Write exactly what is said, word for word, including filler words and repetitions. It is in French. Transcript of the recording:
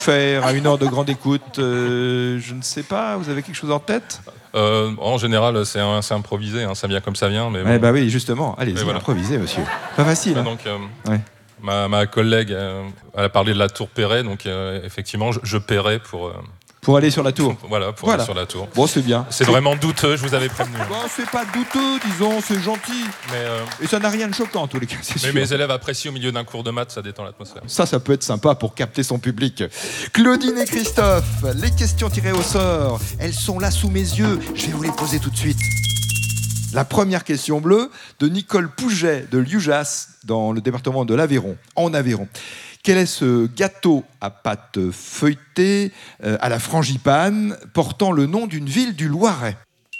Faire à une heure de grande écoute, euh, je ne sais pas, vous avez quelque chose en tête? euh, En général, c'est, un, c'est improvisé, hein, ça vient comme ça vient. Mais bon. Eh bah oui, justement, allez-y, voilà. Improvisez, monsieur. Pas facile. Hein. Donc, euh, ouais. ma, ma collègue, euh, elle a parlé de la tour Perret, donc euh, effectivement, je, je paierai pour... Euh, Pour aller sur la tour. Voilà, pour voilà. aller sur la tour. Bon, c'est bien. C'est vraiment douteux, je vous avais prévenu. Bon, c'est pas douteux, disons, c'est gentil. Mais, euh, Et ça n'a rien de choquant, en tous les cas, c'est mais sûr. mes élèves apprécient au milieu d'un cours de maths, ça détend l'atmosphère. Ça, ça peut être sympa pour capter son public. Claudine et Christophe, les questions tirées au sort, elles sont là sous mes yeux. Je vais vous les poser tout de suite. La première question bleue de Nicole Pouget de Liujas, dans le département de l'Aveyron, en Aveyron. Quel est ce gâteau à pâte feuilletée, euh, à la frangipane, portant le nom d'une ville du Loiret?